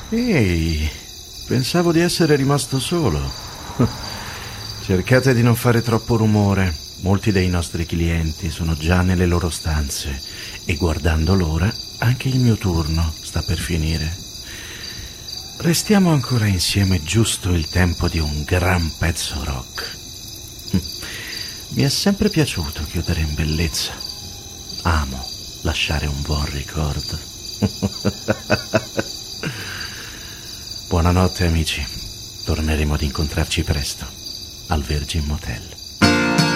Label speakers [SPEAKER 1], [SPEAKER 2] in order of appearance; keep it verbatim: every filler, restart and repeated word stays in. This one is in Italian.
[SPEAKER 1] Ehi, pensavo di essere rimasto solo. Cercate di non fare troppo rumore. Molti dei nostri clienti sono già nelle loro stanze e guardando l'ora anche il mio turno sta per finire. Restiamo ancora insieme giusto il tempo di un gran pezzo rock. Mi è sempre piaciuto chiudere in bellezza. Amo lasciare un buon ricordo. Buonanotte amici. Torneremo ad incontrarci presto al Virgin Motel.